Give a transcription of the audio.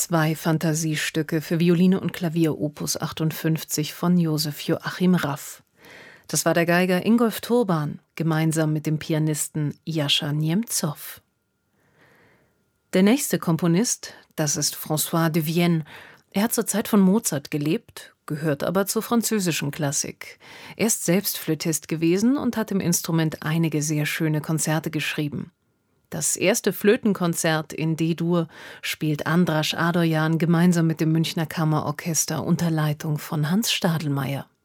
2 Fantasiestücke für Violine und Klavier Opus 58 von Josef Joachim Raff. Das war der Geiger Ingolf Turban, gemeinsam mit dem Pianisten Jascha Niemzow. Der nächste Komponist, das ist François de Vienne. Er hat zur Zeit von Mozart gelebt, gehört aber zur französischen Klassik. Er ist selbst Flötist gewesen und hat im Instrument einige sehr schöne Konzerte geschrieben. Das erste Flötenkonzert in D-Dur spielt Andras Adorjan gemeinsam mit dem Münchner Kammerorchester unter Leitung von Hans Stadelmeier.